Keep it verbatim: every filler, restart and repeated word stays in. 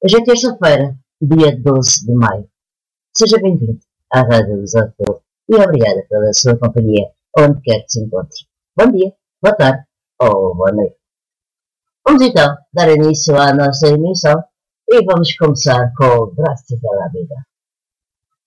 Hoje é terça-feira, dia doze de maio. Seja bem-vindo à Rádio Desafio e obrigada pela sua companhia, onde quer que se encontre. Bom dia, boa tarde ou boa noite. Vamos então dar início à nossa emissão e vamos começar com Graças à Vida.